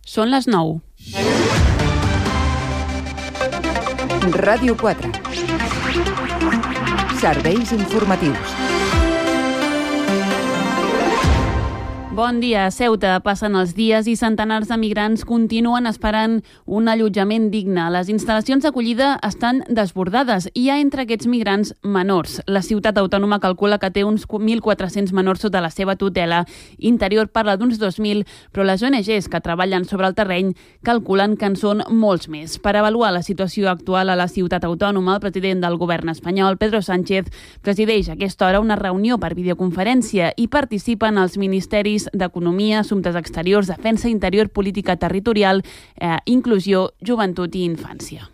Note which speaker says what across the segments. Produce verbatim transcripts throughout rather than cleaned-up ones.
Speaker 1: Són les nou.
Speaker 2: Ràdio quatre. Serveis informatius.
Speaker 1: Bon dia. A Ceuta passen els dies i centenars de migrants continuen esperant un allotjament digne. Les instal·lacions d'acollida estan desbordades i hi ha entre aquests migrants menors. La ciutat autònoma calcula que té uns mil quatre-cents menors sota la seva tutela. Interior parla d'uns dos mil, però les O N Ges que treballen sobre el terreny calculen que en són molts més. Per avaluar la situació actual a la ciutat autònoma, el president del govern espanyol, Pedro Sánchez, presideix a aquesta hora una reunió per videoconferència i participen els ministeris d'Economia, Assumptes Exteriors, Defensa Interior, Política Territorial, eh, Inclusió, Joventut i Infància.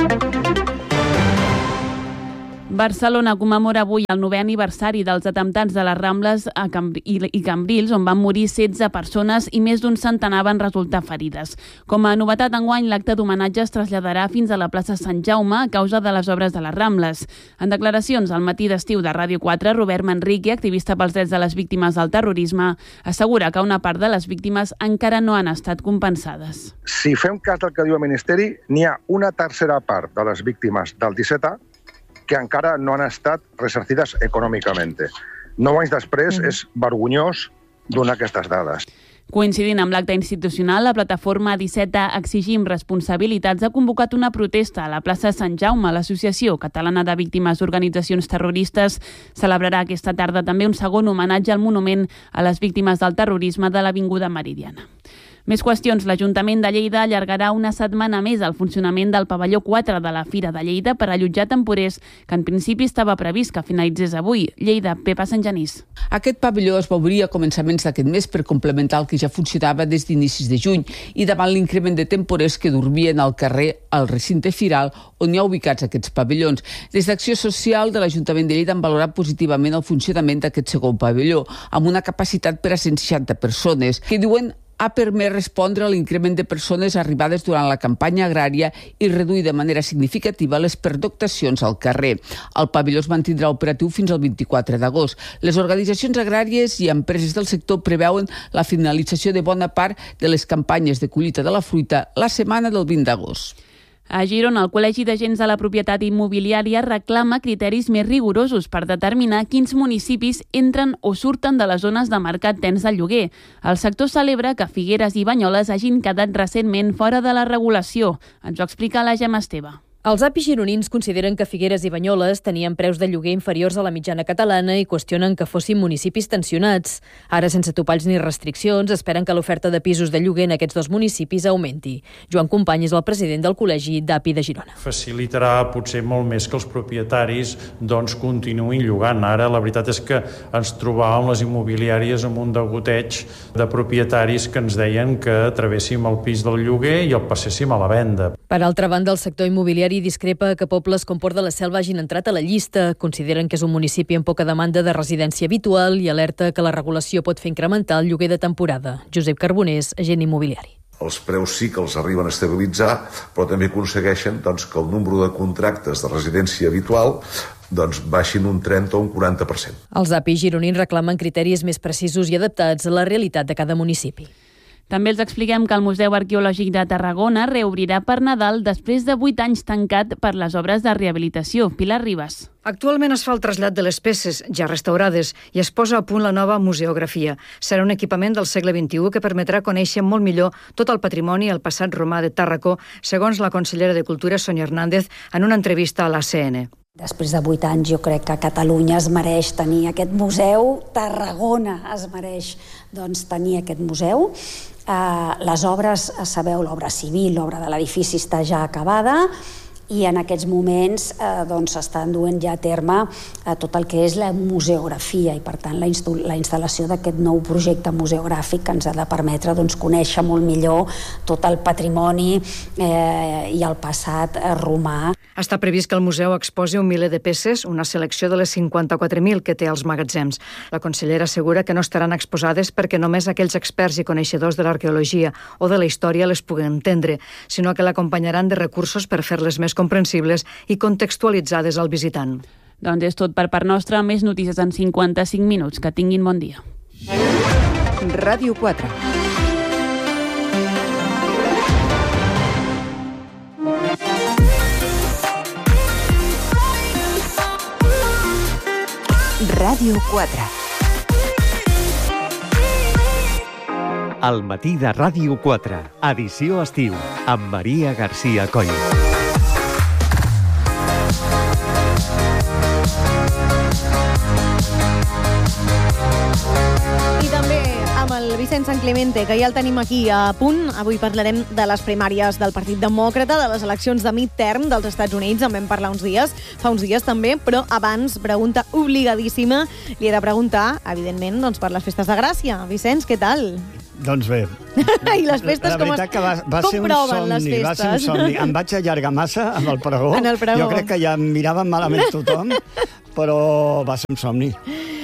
Speaker 1: Barcelona commemora avui el novè aniversari dels atemptats de les Rambles a Cambr- i Cambrils, on van morir setze persones i més d'un centenar van resultar ferides. Com a novetat enguany, l'acte d'homenatge es traslladarà fins a la plaça Sant Jaume a causa de les obres de les Rambles. En declaracions al matí d'estiu de Ràdio quatre, Robert Manrique, activista pels drets de les víctimes del terrorisme, assegura que una part de les víctimes encara no han estat compensades.
Speaker 3: Si fem cas del que diu el Ministeri, n'hi ha una tercera part de les víctimes del disset A que encara no han estat ressarcides econòmicament. Nou anys després mm. és vergonyós donar aquestes dades.
Speaker 1: Coincidint amb l'acte institucional, la plataforma disset A Exigim Responsabilitats ha convocat una protesta a la plaça Sant Jaume. L'Associació Catalana de Víctimes d'Organitzacions Terroristes celebrarà aquesta tarda també un segon homenatge al monument a les víctimes del terrorisme de l'Avinguda Meridiana. Més qüestions. L'Ajuntament de Lleida allargarà una setmana més el funcionament del pavelló quatre de la Fira de Lleida per allotjar temporers, que en principi estava previst que finalitzés avui. Lleida, Pepa Sant Genís.
Speaker 4: Aquest pavelló es va obrir a començaments d'aquest mes per complementar el que ja funcionava des d'inicis de juny i davant l'increment de temporers que dormien al carrer al recinte firal on hi ha ubicats aquests pavellons. Des d'Acció Social de l'Ajuntament de Lleida han valorat positivament el funcionament d'aquest segon pavelló, amb una capacitat per a cent seixanta persones, que diuen ha permès respondre a l'increment de persones arribades durant la campanya agrària i reduir de manera significativa les pernoctacions al carrer. El pavelló es mantindrà operatiu fins al vint-i-quatre d'agost. Les organitzacions agràries i empreses del sector preveuen la finalització de bona part de les campanyes de collita de la fruita la setmana del vint d'agost.
Speaker 1: A Girona, el Col·legi d'Agents de la Propietat Immobiliària reclama criteris més rigorosos per determinar quins municipis entren o surten de les zones de mercat tens de lloguer. El sector celebra que Figueres i Banyoles hagin quedat recentment fora de la regulació. Ens ho explica la Gemma Esteve.
Speaker 5: Els A P I gironins consideren que Figueres i Banyoles tenien preus de lloguer inferiors a la mitjana catalana i qüestionen que fossin municipis tensionats. Ara, sense topalls ni restriccions, esperen que l'oferta de pisos de lloguer en aquests dos municipis augmenti. Joan Company és el president del Col·legi d'A P I de Girona.
Speaker 6: Facilitarà potser molt més que els propietaris doncs, continuïn llogant. Ara la veritat és que ens trobàvem les immobiliàries amb un degoteig de propietaris que ens deien que travéssim el pis del lloguer i el passéssim a la venda.
Speaker 5: Per altra banda, el sector immobiliari discrepa que pobles com Port de la Selva hagin entrat a la llista. Consideren que és un municipi amb poca demanda de residència habitual i alerta que la regulació pot fer incrementar el lloguer de temporada. Josep Carbonés, agent immobiliari.
Speaker 7: Els preus sí que els arriben a estabilitzar, però també aconsegueixen doncs, que el nombre de contractes de residència habitual doncs, baixin un trenta o un quaranta per cent.
Speaker 5: Els A P I gironins reclamen criteris més precisos i adaptats a la realitat de cada municipi.
Speaker 1: També els expliquem que el Museu Arqueològic de Tarragona reobrirà per Nadal després de vuit anys tancat per les obres de rehabilitació. Pilar Ribas.
Speaker 8: Actualment es fa el trasllat de les peces, ja restaurades, i es posa a punt la nova museografia. Serà un equipament del segle vint-i-u que permetrà conèixer molt millor tot el patrimoni i el passat romà de Tàrraco, segons la consellera de Cultura, Sonia Hernández, en una entrevista a l'A C N.
Speaker 9: Després de vuit anys jo crec que Catalunya es mereix tenir aquest museu, Tarragona es mereix doncs, tenir aquest museu. Uh, les obres, sabeu, l'obra civil, l'obra de l'edifici està ja acabada i en aquests moments eh, doncs, estan duent ja a terme eh, tot el que és la museografia i per tant la, instal la instal·lació d'aquest nou projecte museogràfic que ens ha de permetre doncs, conèixer molt millor tot el patrimoni eh, i el passat eh, romà.
Speaker 8: Està previst que el museu exposi un miler de peces, una selecció de les cinquanta-quatre mil que té als magatzems. La consellera assegura que no estaran exposades perquè només aquells experts i coneixedors de l'arqueologia o de la història les puguen entendre, sinó que l'acompanyaran de recursos per fer-les més comprensibles i contextualitzades al visitant.
Speaker 1: Doncs és tot per part nostra. Més notícies en cinquanta-cinc minuts. Que tinguin bon dia.
Speaker 2: Ràdio quatre. Ràdio quatre.
Speaker 10: El matí de Ràdio quatre, edició estiu, amb Maria García Coll.
Speaker 11: El Vicent Sanclemente, que ja el tenim aquí a punt. Avui parlarem de les primàries del Partit Demòcrata, de les eleccions de midterm dels Estats Units. En vam parlar uns dies, fa uns dies també, però abans, pregunta obligadíssima, li he de preguntar, evidentment, doncs, per les festes de Gràcia. Vicenç, què tal?
Speaker 12: Doncs bé.
Speaker 11: I les festes, com, es...
Speaker 12: que va, va
Speaker 11: com
Speaker 12: ser un
Speaker 11: proven
Speaker 12: somni,
Speaker 11: les festes?
Speaker 12: Va ser un somni. Em vaig allargar massa amb el pregó.
Speaker 11: En el pregó.
Speaker 12: Jo crec que ja em miraven malament tothom, però va ser un somni.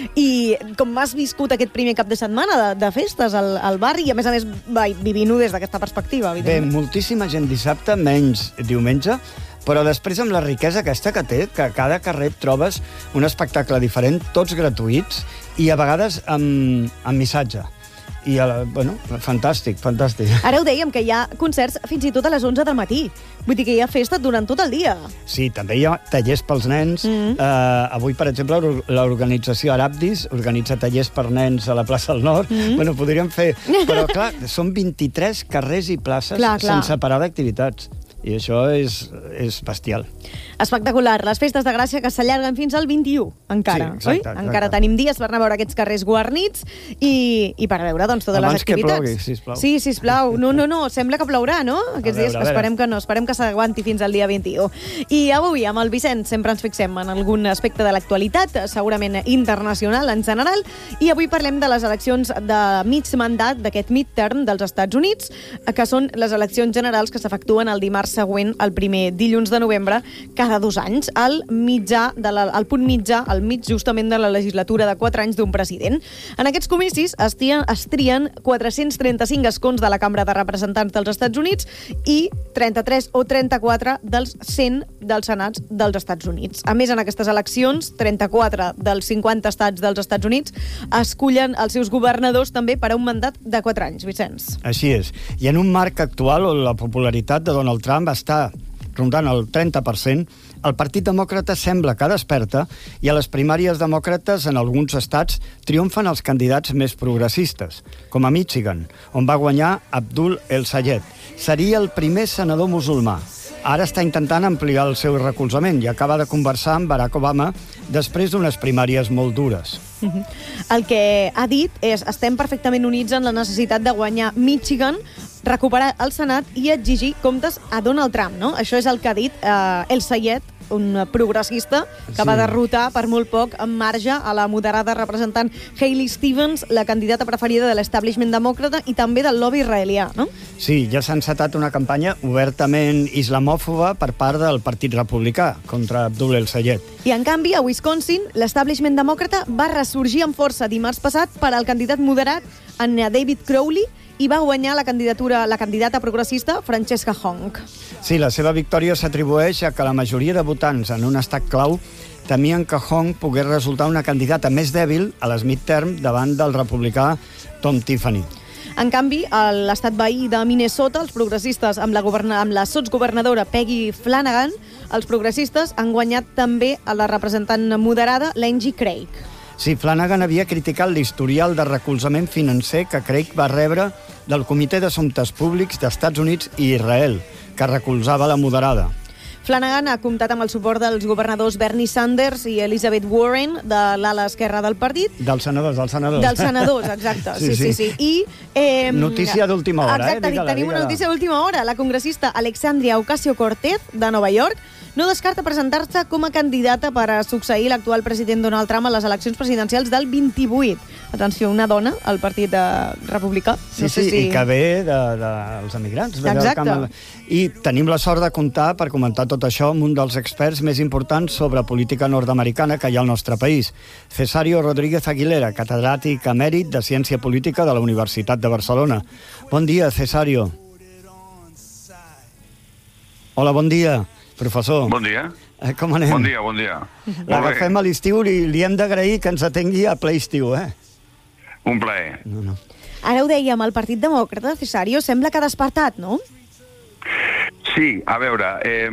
Speaker 11: I com has viscut aquest primer cap de setmana de, de festes al, al barri i, a més a més, vivint-ho des d'aquesta perspectiva,
Speaker 12: Bé,
Speaker 11: evidentment?
Speaker 12: moltíssima gent dissabte, menys diumenge, però després amb la riquesa aquesta que té, que a cada carrer trobes un espectacle diferent, tots gratuïts, i a vegades amb, amb missatge. I, bueno, fantàstic, fantàstic.
Speaker 11: Ara ho dèiem, que hi ha concerts fins i tot a les onze del matí. Vull dir que hi ha festa durant tot el dia.
Speaker 12: Sí, també hi ha tallers pels nens. Mm-hmm. Uh, avui, per exemple, l'organització Arabdis organitza tallers per nens a la plaça del Nord. Mm-hmm. Bueno, podríem fer... Però, clar, són vint-i-tres carrers i places clar, clar. sense parar d'activitats. I això és, és bestial.
Speaker 11: Espectacular. Les festes de Gràcia que s'allarguen fins al vint-i-u, encara,
Speaker 12: sí, exacte,
Speaker 11: oi?
Speaker 12: exacte.
Speaker 11: Encara tenim dies per anar a veure aquests carrers guarnits i, i per veure doncs, totes
Speaker 12: Abans
Speaker 11: les activitats.
Speaker 12: Abans que plogui, sisplau.
Speaker 11: Sí, sisplau. No, no, no, sembla que plourà, no? Aquests veure, dies esperem que no, esperem que s'aguanti fins al dia vint-i-u. I avui, amb el Vicent, sempre ens fixem en algun aspecte de l'actualitat, segurament internacional en general, i avui parlem de les eleccions de mig mandat, d'aquest midterm dels Estats Units, que són les eleccions generals que s'efectuen el dimarts següent, el primer dilluns de novembre, cada dos anys, al mitjà, de la, al punt mitjà, al mig justament de la legislatura de quatre anys d'un president. En aquests comicis es trien, es trien quatre-cents trenta-cinc escons de la Cambra de Representants dels Estats Units i trenta-tres o trenta-quatre dels cent dels senats dels Estats Units. A més, en aquestes eleccions, trenta-quatre dels cinquanta estats dels Estats Units escullen els seus governadors també per a un mandat de quatre anys, Vicenç.
Speaker 12: Així és. I en un marc actual on la popularitat de Donald Trump està rondant el trenta per cent, el Partit Demòcrata sembla que desperta i a les primàries demòcrates en alguns estats triomfen els candidats més progressistes, com a Michigan, on va guanyar Abdul El-Sayed. Seria el primer senador musulmà. Ara està intentant ampliar el seu recolzament i acaba de conversar amb Barack Obama després d'unes primàries molt dures.
Speaker 11: El que ha dit és: estem perfectament units en la necessitat de guanyar Michigan, recuperar el Senat i exigir comptes a Donald Trump, no? Això és el que ha dit eh, El-Sayed, un progressista que sí. va derrotar per molt poc en marge a la moderada representant Hailey Stevens, la candidata preferida de l'establishment demòcrata i també del lobby israelià, no?
Speaker 12: Sí, ja s'ha encetat una campanya obertament islamòfoba per part del Partit Republicà contra Abdul El-Sayed.
Speaker 11: I, en canvi, a Wisconsin, l'establishment demòcrata va ressorgir amb força dimarts passat per al candidat moderat, en David Crowley, i va guanyar la candidatura la candidata progressista Francesca Honk.
Speaker 12: Sí, la seva victòria s'atribueix a que la majoria de votants en un estat clau temien que Honk pogués resultar una candidata més dèbil a les midterm davant del republicà Tom Tiffany.
Speaker 11: En canvi, a l'estat veí de Minnesota, els progressistes, amb la, governa, amb la sotsgovernadora Peggy Flanagan, els progressistes han guanyat també a la representant moderada Lindsey Craig.
Speaker 12: Sí, Flanagan havia criticat l'historial de recolzament financer que Craig va rebre del Comitè d'Assumptes Públics d'Estats Units i Israel, que recolzava la moderada.
Speaker 11: Flanagan ha comptat amb el suport dels governadors Bernie Sanders i Elizabeth Warren, de l'ala esquerra del partit.
Speaker 12: Dels senadors, dels senadors.
Speaker 11: Dels senadors, exacte. Sí, sí, sí. sí. I, eh,
Speaker 12: notícia d'última hora,
Speaker 11: exacte,
Speaker 12: eh? Exacte,
Speaker 11: tenim una notícia d'última hora. La congressista Alexandria Ocasio-Cortez, de Nova York, no descarta presentar-se com a candidata per a succeir l'actual president Donald Trump a les eleccions presidencials del vint-i-vuit. Atenció, una dona al partit republicà.
Speaker 12: Sí,
Speaker 11: no sé
Speaker 12: sí,
Speaker 11: si...
Speaker 12: i que ve dels de, de, emigrants.
Speaker 11: Exacte.
Speaker 12: Camp... I tenim la sort de comptar, per comentar tot això, amb un dels experts més importants sobre política nord-americana que hi ha al nostre país, Cesario Rodríguez Aguilera, catedràtic emèrit de Ciència Política de la Universitat de Barcelona. Bon dia, Cesario. Hola, bon dia. Professor.
Speaker 13: Bon dia.
Speaker 12: Eh, com anem?
Speaker 13: Bon dia, bon dia.
Speaker 12: L'agafem a l'estiu i li hem d'agrair que ens atengui a ple estiu, eh?
Speaker 13: Un plaer.
Speaker 12: No, no.
Speaker 11: Ara ho dèiem, el Partit Demòcrata, Cesario, sembla que ha despertat, no?
Speaker 13: Sí, a veure, eh,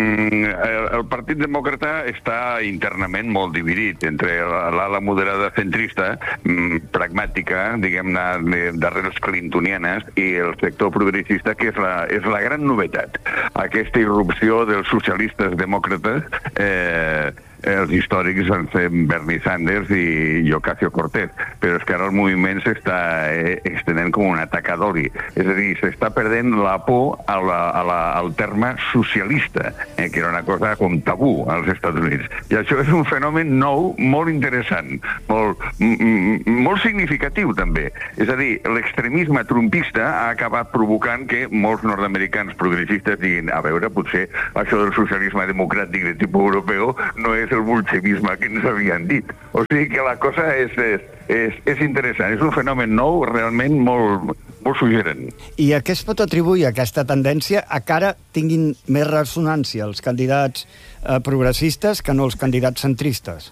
Speaker 13: el Partit Demòcrata està internament molt dividit entre l'ala moderada centrista, pragmàtica, diguem-ne, d'arrels clintonianes, i el sector progressista, que és la, és la gran novetat. Aquesta irrupció dels socialistes demòcrates, eh, els històrics van ser Bernie Sanders i Ocasio-Cortez, però és que ara el moviment s'està extenent com una taca d'oli. És a dir, s'està perdent la por a la, a la, al terme socialista, eh, que era una cosa com tabú als Estats Units. I això és un fenomen nou, molt interessant, molt, molt significatiu també. És a dir, l'extremisme trumpista ha acabat provocant que molts nord-americans progressistes diguin, a veure, potser això del socialisme democràtic de tipus europeu no és el bolxevisme que ens havien dit. O sigui que la cosa és, és, és, és interessant. És un fenomen nou realment molt, molt suggerent.
Speaker 12: I a què es pot atribuir aquesta tendència a que ara tinguin més ressonància els candidats eh, progressistes que no els candidats centristes?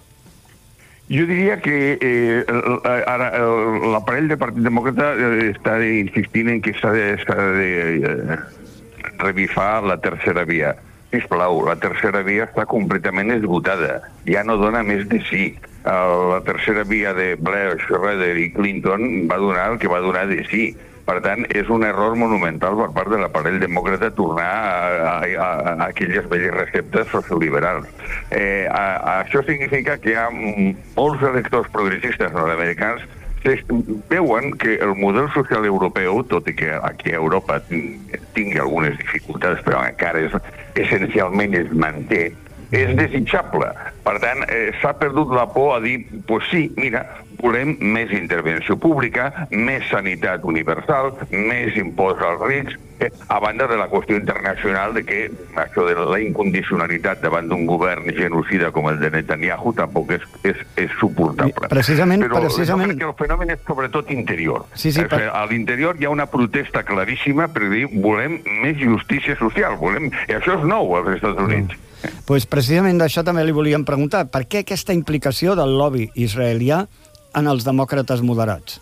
Speaker 13: Jo diria que eh, ara l'aparell del Partit Demòcrata està insistint en que s'ha de, s'ha de eh, revifar la tercera via. Sisplau, la tercera via està completament esgotada. Ja no dona més de sí. La tercera via de Blair, Schroeder i Clinton va donar el que va donar de sí. Per tant, és un error monumental per part de l'aparell demòcrata tornar a, a, a, a aquelles velles receptes socioliberals. Eh, a, a, això significa que hi ha molts electors progressistes nord-americans veuen que el model social europeu, tot i que aquí a Europa tingui algunes dificultats, però encara és, essencialment es manté, és desitjable. Per tant, eh, s'ha perdut la por a dir, pues sí, mira, volem més intervenció pública, més sanitat universal, més impost als rics, eh, a banda de la qüestió internacional de que això de la incondicionalitat davant d'un govern genocida com el de Netanyahu tampoc és, és, és suportable.
Speaker 12: Precisament,
Speaker 13: Però
Speaker 12: precisament...
Speaker 13: jo crec que el fenomen és sobretot interior.
Speaker 12: Sí, sí, per...
Speaker 13: A l'interior hi ha una protesta claríssima per dir volem més justícia social, volem... I això és nou als Estats Units.
Speaker 12: Mm. Pues precisament d'això també li volíem preguntar. Per què aquesta implicació del lobby israelià en els demòcrates moderats?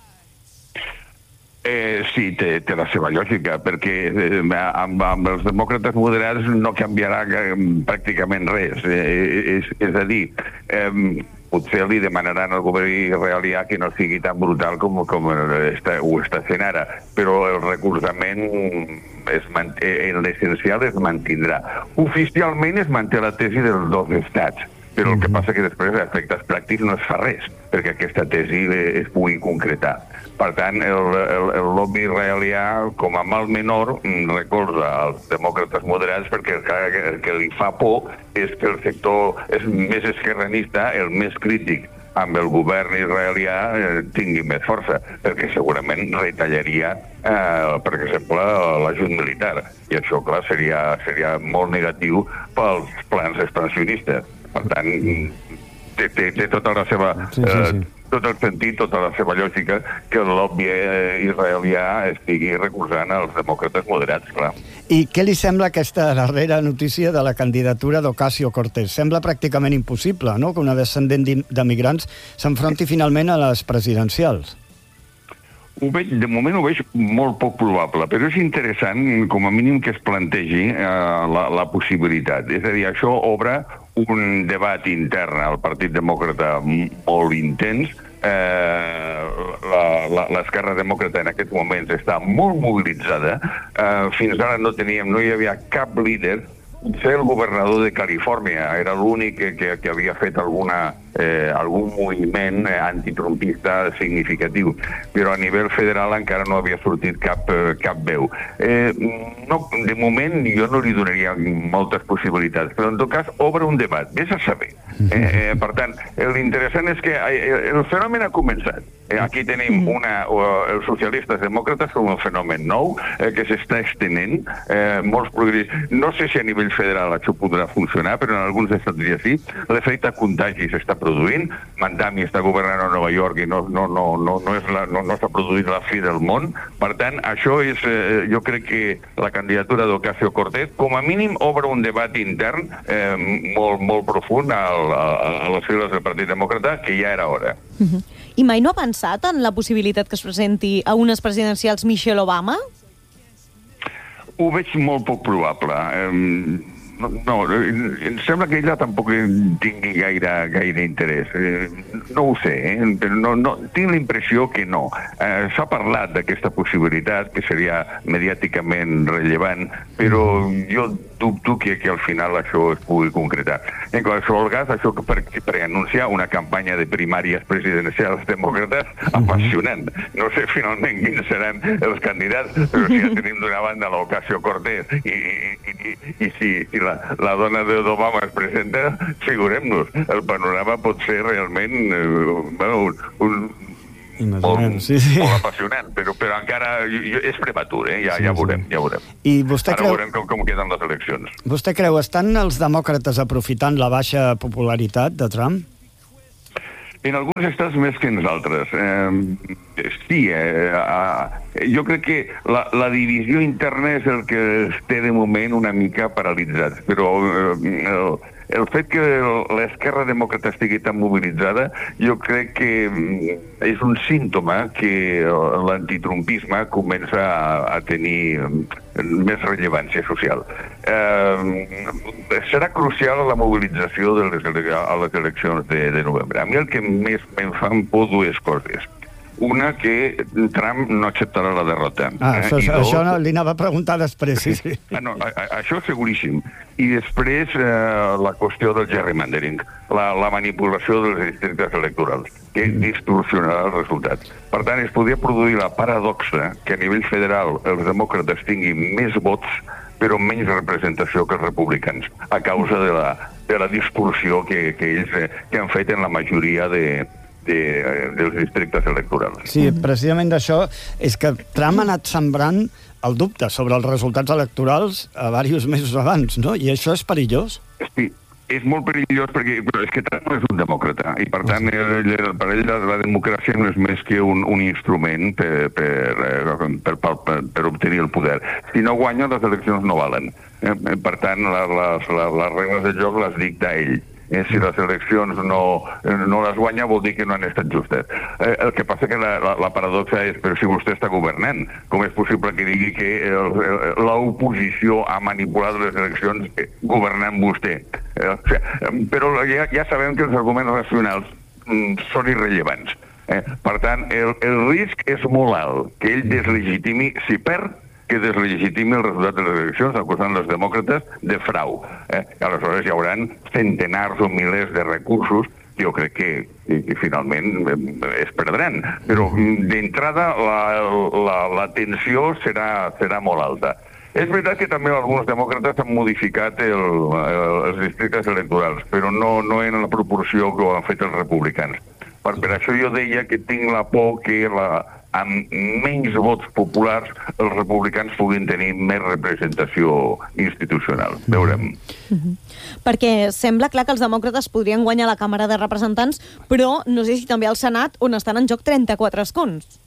Speaker 13: Eh, sí, té, té la seva lògica, perquè eh, amb, amb els demòcrates moderats no canviarà eh, pràcticament res. Eh, és, és a dir, eh, potser li demanaran al govern israelià que no sigui tan brutal com, com està, ho està fent ara, però el recolzament es manté, en l'essencial es mantindrà. Oficialment es manté la tesi dels dos estats, però el que passa que després a efectes pràctics no es fa res perquè aquesta tesi es pugui concretar. Per tant, el, el, el lobby israelià, com a mal menor, recolza als demòcrates moderats perquè el que, el que li fa por és que el sector és més esquerranista, el més crític amb el govern israelià, eh, tingui més força, perquè segurament retallaria, eh, per exemple, l'ajut militar. I això, clar, seria, seria molt negatiu pels plans expansionistes. Per tant, té, té, té tota la seva... Sí, sí, sí. Eh, tot el sentit, tota la seva lògica, que el lobby israelià estigui recolzant els demòcrates moderats, clar.
Speaker 12: I què li sembla aquesta darrera notícia de la candidatura d'Ocasio-Cortez? Sembla pràcticament impossible, no?, que una descendent d'emigrants s'enfronti finalment a les presidencials.
Speaker 13: Ho veig, de moment ho veig molt poc probable, però és interessant, com a mínim, que es plantegi eh, la, la possibilitat. És a dir, això obre un debat intern al Partit Demòcrata molt intens. Eh, l'esquerra demòcrata en aquests moments està molt mobilitzada. Eh, fins ara no teníem, no hi havia cap líder. Potser el governador de Califòrnia era l'únic que, que, que havia fet alguna, eh, algun moviment antitrumpista significatiu, però a nivell federal encara no havia sortit cap, cap veu. Eh, no, de moment jo no li donaria moltes possibilitats, però en tot cas obre un debat, vés a saber. Eh, eh, per tant, l'interessant és que el fenomen ha començat. Eh, aquí tenim una, uh, els socialistes demòcrates són un fenomen nou eh, que s'està extenent. Eh, molts progressos. No sé si a nivell federal això podrà funcionar, però en alguns estats ja sí. L'efecte contagi s'està produint. Mandami està governant a Nova York i no, no, no, no, no, és la, no, no s'ha produït la fi del món. Per tant, això és, eh, jo crec que la candidatura d'Ocasio-Cortez com a mínim obre un debat intern eh, molt, molt profund al, a, a les files del Partit Demòcrata, que ja era hora.
Speaker 11: Uh-huh. I mai no ha pensat en la possibilitat que es presenti a unes presidencials Michelle Obama?
Speaker 13: Ho veig molt poc probable. Eh, no, no, em sembla que ella tampoc tingui gaire, gaire interès. Eh, no ho sé, eh? Però no, no, tinc la impressió que no. Eh, S'ha parlat d'aquesta possibilitat, que seria mediàticament rellevant, però jo dubto que, que al final això es pugui concretar. En qualsevol cas, això que per, per anunciar una campanya de primàries presidencials demòcrates apassionant. No sé finalment quins seran els candidats, però si ja tenim d'una banda l'Ocasio Cortez i, i, i, i si, si la, la dona d'Obama es presenta, figurem-nos, el panorama pot ser realment eh, bueno, un, un Molt,
Speaker 12: sí, sí.
Speaker 13: molt apassionant, però, però encara jo, és prematur, eh? ja, sí, ja veurem, ja veurem.
Speaker 12: I vostè
Speaker 13: Ara
Speaker 12: creu...
Speaker 13: veurem com, com queden les eleccions.
Speaker 12: Vostè creu, estan els demòcrates aprofitant la baixa popularitat de Trump?
Speaker 13: En alguns estats més que en els altres. Eh, sí, eh, eh, jo crec que la, la divisió interna és el que es té de moment una mica paralitzat, però eh, el, el fet que l'esquerra demòcrata estigui tan mobilitzada, jo crec que és un símptoma que l'antitrumpisme comença a, a tenir més rellevància social. Eh, serà crucial la mobilització de les, a les eleccions de, de novembre. A mi el que més em fan por dues coses. Una, que Trump no acceptarà la derrota.
Speaker 12: Ah, això,
Speaker 13: eh?
Speaker 12: això no, li anava a preguntar després, sí, sí.
Speaker 13: Ah, no, a, a, això seguríssim. I després eh, la qüestió del gerrymandering, la, la manipulació dels districtes electorals, que distorsionarà el resultat. Per tant, es podria produir la paradoxa que a nivell federal els demòcrates tinguin més vots però menys representació que els republicans, a causa de la, de la distorsió que, que ells eh, que han fet en la majoria de De, dels districtes electorals.
Speaker 12: Sí, precisament d'això és que Trump ha anat sembrant el dubte sobre els resultats electorals a diversos mesos abans, no? I això és perillós?
Speaker 13: Sí, és molt perillós perquè és que Trump és un demòcrata i per tant ell, per ell la democràcia no és més que un, un instrument per, per, per, per, per obtenir el poder. Si no guanya, les eleccions no valen. Per tant, les, les, les regles del joc les dicta ell. Eh, si les eleccions no, no les guanya vol dir que no han estat justes. Eh, el que passa que la, la, la paradoxa és, però si vostè està governant, com és possible que digui que l'oposició ha manipulat les eleccions eh, governant vostè? Eh, o sigui, però ja, ja sabem que els arguments racionals mm, són irrellevants. Eh? Per tant, el, el risc és molt alt que ell deslegitimi, si perd, que deslegitimi el resultat de les eleccions acusant els demòcrates de frau. Eh? Aleshores hi haurà centenars o milers de recursos que jo crec que, que, que finalment es perdran. Però d'entrada la, la, la tensió serà, serà molt alta. És veritat que també alguns demòcrates han modificat el, el, els districtes electorals, però no, no en la proporció que ho han fet els republicans. Per, per això jo deia que tinc la por que la amb menys vots populars els republicans puguin tenir més representació institucional. Veurem.
Speaker 11: Mm-hmm. Perquè sembla clar que els demòcrates podrien guanyar la Càmera de Representants, però no sé si també al Senat, on estan en joc trenta-quatre escons.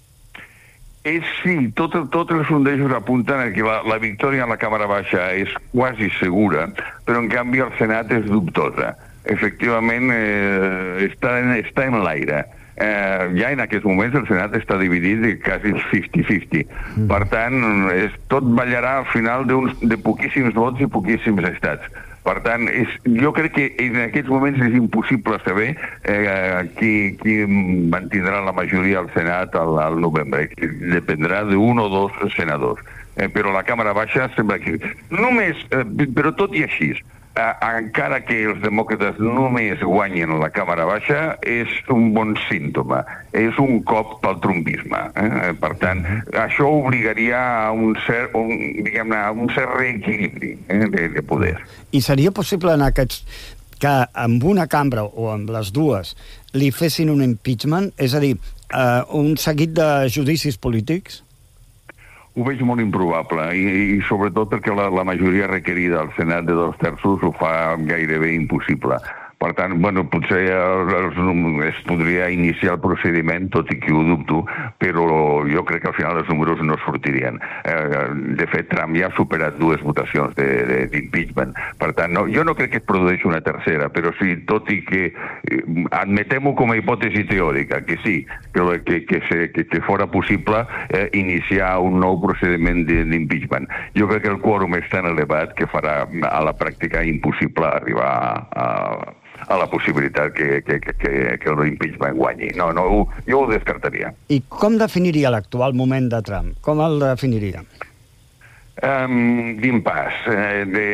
Speaker 13: És sí, tots tot els sondejos apunten que la, la victòria en la Càmera Baixa és quasi segura, però en canvi el Senat és dubtosa. Efectivament, eh, està, en, està en l'aire. Eh, ja en aquests moments el Senat està dividit de quasi cinquanta cinquanta. Mm. Per tant, és, tot ballarà al final de poquíssims vots i poquíssims estats. Per tant, és, jo crec que en aquests moments és impossible saber eh, qui, qui mantindrà la majoria al Senat al, al novembre. Dependrà d'un o dos senadors. Eh, però la Càmera Baixa sembla que... Només, eh, però tot i així, eh, encara que els demòcrates només guanyen la Càmera Baixa, és un bon símptoma. És un cop pel trumpisme. Eh? Per tant, això obligaria a un cert, un, diguem-ne, a un cert reequilibri eh, de, de poder.
Speaker 12: I seria possible en aquests que amb una cambra o amb les dues li fessin un impeachment, és a dir, eh, un seguit de judicis polítics?
Speaker 13: Ho veig molt improbable, i, i sobretot perquè la, la majoria requerida al Senat de dos terços ho fa gairebé impossible. Per Per tant, bueno, potser els, els, es podria iniciar el procediment, tot i que ho dubto, però jo crec que al final els números no sortirien. Eh, de fet, Trump ja ha superat dues votacions d'impeachment. Per tant, no, jo no crec que es produeixi una tercera, però sí, tot i que eh, admetem-ho com a hipòtesi teòrica, que sí, que, que, que, se, que, que fora possible eh, iniciar un nou procediment d'impeachment. Jo crec que el quòrum és tan elevat que farà a la pràctica impossible arribar a, a la possibilitat que, que, que, que l'impeachment guanyi. No, no, jo ho descartaria.
Speaker 12: I com definiria l'actual moment de Trump? Com el definiria?
Speaker 13: Um, d'impàs. Eh, de...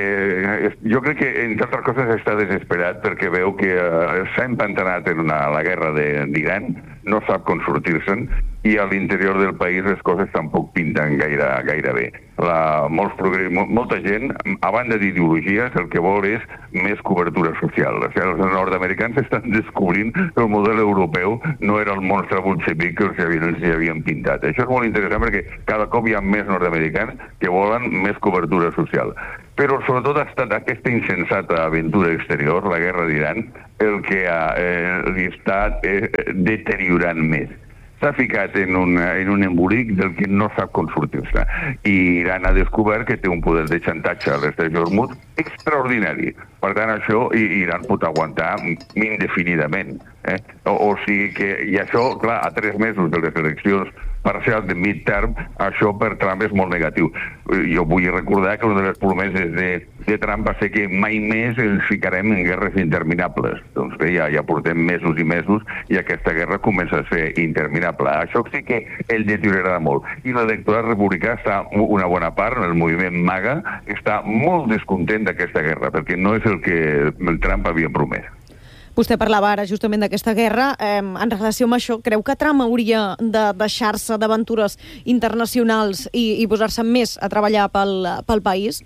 Speaker 13: Jo crec que, entre altres coses, està desesperat perquè veu que uh, s'ha empantanat en una, la guerra d'Iran, no sap com sortir-se'n, i a l'interior del país les coses tampoc pinten gaire, gaire bé. La, molts progr... Molta gent, a banda d'ideologies, el que vol és més cobertura social. O sigui, els nord-americans estan descobrint que el model europeu no era el monstre bolxevic que els havien, els havien pintat. Això és molt interessant perquè cada cop hi ha més nord-americans que volen més cobertura social. Però sobretot ha estat aquesta insensata aventura exterior, la guerra d'Iran, el que eh, li està eh, deteriorant més. S'ha ficat en un, en un embolic del que no sap com sortir-se. I Iran ha descobert que té un poder de xantatge a l'Estret d'Hormuz extraordinari. Per tant, això Iran pot aguantar indefinidament. Eh? O, o sigui que, i això, clar, a tres mesos de les eleccions parcials de midterm, això per Trump és molt negatiu. Jo vull recordar que una de les promeses de, de Trump va ser que mai més ens ficarem en guerres interminables. Doncs bé, ja, ja portem mesos i mesos i aquesta guerra comença a ser interminable. Això sí que el deteriorarà molt. I l'electorat republicà està, una bona part, el moviment MAGA, està molt descontent d'aquesta guerra, perquè no és el que el Trump havia promès.
Speaker 11: Vostè parlava ara justament d'aquesta guerra. Eh, en relació amb això, creu que Trump hauria de deixar-se d'aventures internacionals i, i posar-se més a treballar pel, pel país?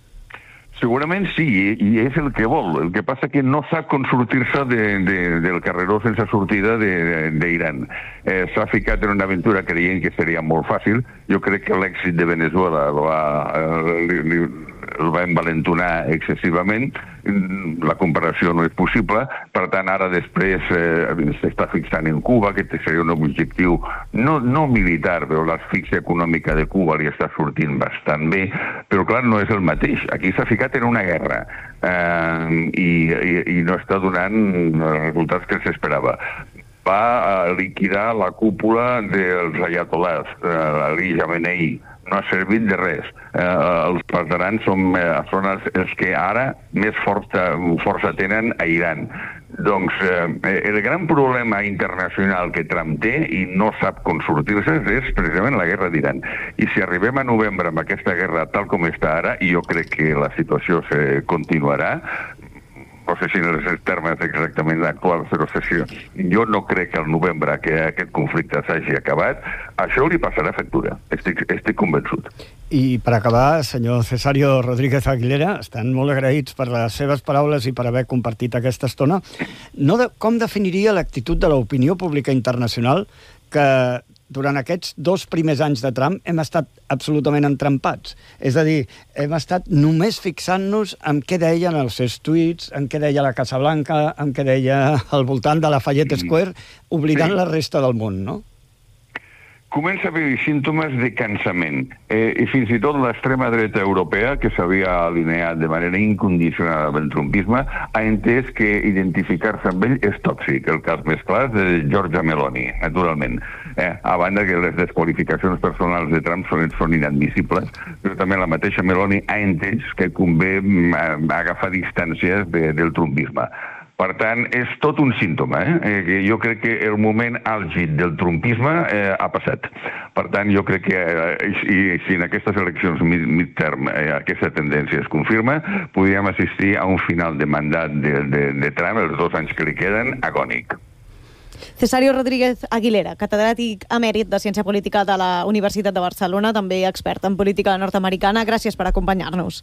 Speaker 13: Segurament sí, i és el que vol. El que passa que no sap com sortir-se de, de, del carreró sense sortida d'Iran. Eh, S'ha ficat en una aventura creient que seria molt fàcil. Jo crec que l'èxit de Venezuela el va, li, li, el va envalentonar excessivament. La comparació no és possible. Per tant, ara després eh, s'està fixant en Cuba, que seria un objectiu no, no militar, però l'asfíxia econòmica de Cuba li està sortint bastant bé, però clar, no és el mateix. Aquí s'ha ficat en una guerra eh, i, i, i no està donant els resultats que s'esperava. Va liquidar la cúpula dels ayatolás, eh, Ali Khamenei. No ha servit de res. Eh, els partisans són, eh, són els, els que ara més força, força tenen a Iran. Doncs eh, el gran problema internacional que Trump té i no sap com sortir-se és precisament la guerra d'Iran. I si arribem a novembre amb aquesta guerra tal com està ara, i jo crec que la situació se continuarà, no sé si en els termes exactament actuals, però sé si jo no crec que al novembre que aquest conflicte s'hagi acabat, això li passarà factura. Estic, estic convençut.
Speaker 12: I per acabar, senyor Cesario Rodríguez Aguilera, estan molt agraïts per les seves paraules i per haver compartit aquesta estona. No de, com definiria l'actitud de l'opinió pública internacional que durant aquests dos primers anys de Trump hem estat absolutament entrampats? És a dir, hem estat només fixant-nos en què deien els seus tuits, en què deia la Casa Blanca, en què deia al voltant de la Lafayette Square, oblidant sí. la resta del món, no?
Speaker 13: Comença a haver símptomes de cansament. Eh, I fins i tot l'extrema dreta europea, que s'havia alineat de manera incondicionada amb el trumpisme, ha entès que identificar-se amb ell és tòxic. El cas més clar és de Giorgia Meloni, naturalment. Eh, a banda que les desqualificacions personals de Trump són, són inadmissibles, però també la mateixa Meloni ha entès que convé agafar distàncies de, del trumpisme. Per tant, és tot un símptoma. Eh? Jo crec que el moment àlgid del trumpisme eh, ha passat. Per tant, jo crec que eh, si, si en aquestes eleccions midterm eh, aquesta tendència es confirma, podríem assistir a un final de mandat de, de, de Trump, els dos anys que li queden, agònic.
Speaker 11: Cesario Rodríguez Aguilera, catedràtic emèrit de Ciència Política de la Universitat de Barcelona, també expert en política nord-americana. Gràcies per acompanyar-nos.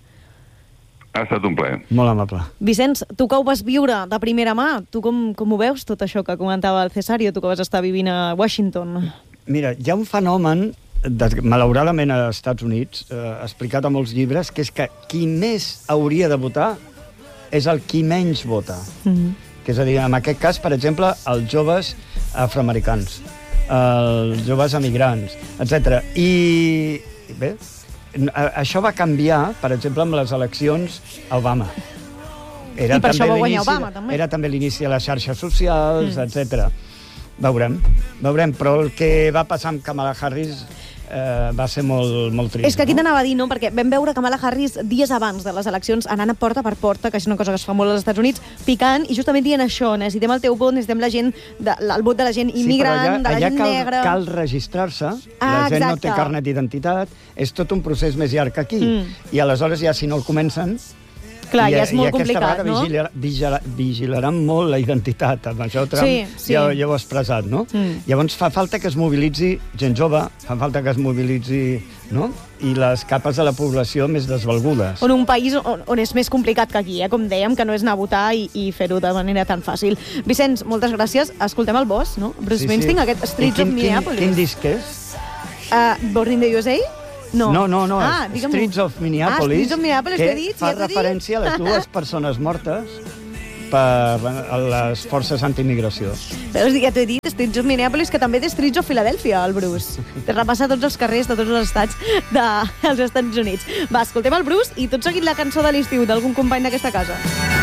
Speaker 13: Ha estat un plaer.
Speaker 12: Molt amable.
Speaker 11: Vicenç, tu que ho vas viure de primera mà, tu com, com ho veus, tot això que comentava el Cesario, tu que vas estar vivint a Washington?
Speaker 12: Mira, hi ha un fenomen, de, malauradament als Estats Units, eh, explicat a molts llibres, que és que qui més hauria de votar és el qui menys vota.
Speaker 11: Mm-hmm.
Speaker 12: Que és a dir, en aquest cas, per exemple, els joves afroamericans, els joves emigrants, etcètera. I bé, això va canviar, per exemple, amb les eleccions a Obama. Era
Speaker 11: I per això va guanyar
Speaker 12: l'inici-
Speaker 11: Obama, també.
Speaker 12: Era també l'inici de les xarxes socials,
Speaker 11: Mm.
Speaker 12: etcètera. Veurem, veurem, però el que va passar amb Kamala Harris eh, va ser molt, molt trist.
Speaker 11: És que aquí
Speaker 12: no?
Speaker 11: t'anava a dir, no? Perquè vam veure Kamala Harris dies abans de les eleccions anant a porta per porta, que és una cosa que es fa molt als Estats Units, picant i justament dient això, necessitem el teu vot, necessitem la gent de, el vot de la gent immigrant,
Speaker 12: sí, allà,
Speaker 11: de la
Speaker 12: allà
Speaker 11: gent
Speaker 12: cal,
Speaker 11: negra...
Speaker 12: cal registrar-se,
Speaker 11: Ah,
Speaker 12: la gent no
Speaker 11: exacte.
Speaker 12: té carnet d'identitat, és tot un procés més llarg que aquí.
Speaker 11: Mm.
Speaker 12: I aleshores ja si no el comencen...
Speaker 11: Clar,
Speaker 12: i,
Speaker 11: ja és molt
Speaker 12: i
Speaker 11: complicat,
Speaker 12: aquesta
Speaker 11: no?
Speaker 12: vegada vigilar, vigilaran molt la identitat. Amb això Trump
Speaker 11: Sí, sí.
Speaker 12: Ja, ja ho ha expressat, no?
Speaker 11: Mm.
Speaker 12: Llavors fa falta que es mobilitzi gent jove, fa falta que es mobilitzi, no? I les capes de la població més desvalgudes.
Speaker 11: En un país on, on és més complicat que aquí, eh? Com dèiem, que no és anar a votar i, i fer-ho de manera tan fàcil. Vicenç, moltes gràcies. Escoltem el boss, no? Bruce
Speaker 12: Sí, sí.
Speaker 11: Springsteen, aquest
Speaker 12: I
Speaker 11: Streets
Speaker 12: quin,
Speaker 11: of Minneapolis.
Speaker 12: Quin, quin disc és?
Speaker 11: Uh, Born in the U S A? No,
Speaker 12: No, no, no,
Speaker 11: ah,
Speaker 12: és Streets of Minneapolis,
Speaker 11: Ah, Streets of Minneapolis,
Speaker 12: que
Speaker 11: t'he dit,
Speaker 12: fa
Speaker 11: ja t'he dit.
Speaker 12: referència a les dues persones mortes per a les forces antiimigració.
Speaker 11: Veus, ja t'ho he dit, Streets of Minneapolis, que també té Streets of Philadelphia, el Bruce. Te repassa tots els carrers de tots els estats dels Estats Units. Va, escoltem el Bruce i tot seguit la cançó de l'estiu d'algun company d'aquesta casa.